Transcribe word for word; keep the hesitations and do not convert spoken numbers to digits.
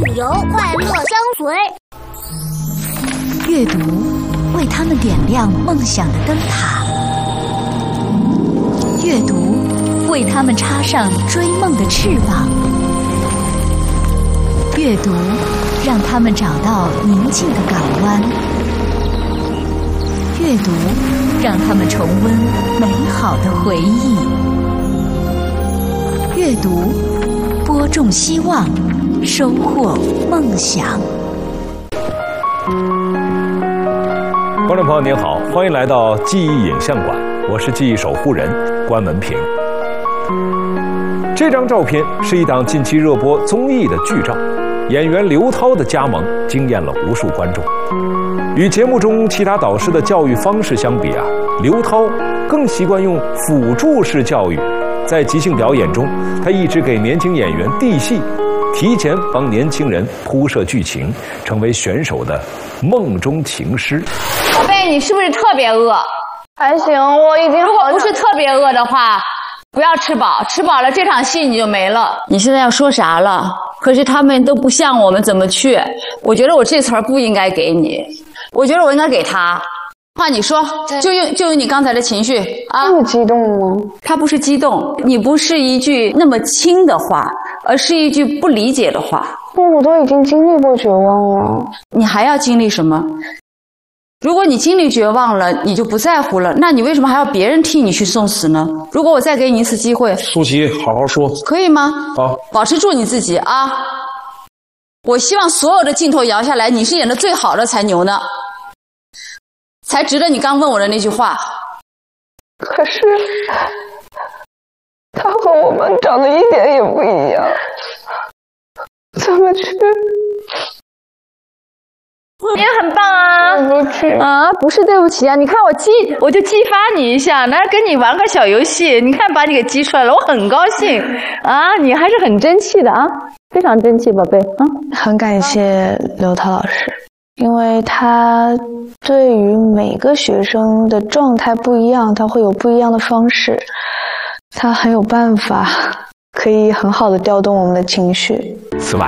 旅游，快乐相随。 阅读为他们点亮梦想的灯塔，阅读为他们插上追梦的翅膀，阅读让他们找到宁静的港湾，阅读让他们重温美好的回忆，阅读播种希望，收获梦想。 观众朋友您好，欢迎来到记忆影像馆，我是记忆守护人关文平。这张照片是一档近期热播综艺的剧照，演员刘涛的加盟惊艳了无数观众。与节目中其他导师的教育方式相比啊，刘涛更习惯用辅助式教育。在即兴表演中，他一直给年轻演员递戏，提前帮年轻人铺设剧情，成为选手的梦中情诗。 宝贝，你是不是特别饿？ 还行，我已经如果不是特别饿的话，不要吃饱，吃饱了这场戏你就没了。你现在要说啥了？可是他们都不像我们，怎么去？我觉得我这词儿不应该给你，我觉得我应该给他。话你说，就用就用你刚才的情绪啊！ 这么激动吗？ 他不是激动，你不是一句那么轻的话，而是一句不理解的话。 那我都已经经历过绝望了， 你还要经历什么？如果你经历绝望了，你就不在乎了，那你为什么还要别人替你去送死呢？如果我再给你一次机会， 舒淇，好好说， 可以吗？ 好， 保持住你自己啊！我希望所有的镜头摇下来，你是演的最好的才牛呢。才值得你刚问我的那句话。 可是他和我们长得一点也不一样，怎么去？ 你也很棒啊！ 不去啊，不是对不起啊！你看我激，我就激发你一下，来跟你玩个小游戏，你看把你给激出来了，我很高兴啊！你还是很争气的啊，非常争气，宝贝啊！ 很感谢刘涛老师。因为他对于每个学生的状态不一样，他会有不一样的方式，他很有办法，可以很好的调动我们的情绪。 此外，